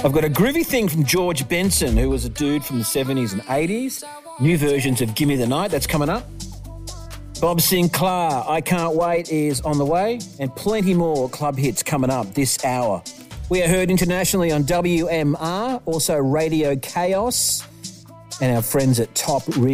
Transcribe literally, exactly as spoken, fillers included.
I've got a groovy thing from George Benson, who was a dude from the seventies and eighties. New versions of Gimme the Night, that's coming up. Bob Sinclair, I Can't Wait, is on the way. And plenty more club hits coming up this hour. We are heard internationally on W M R, also Radio Chaos, and our friends at Top Rig.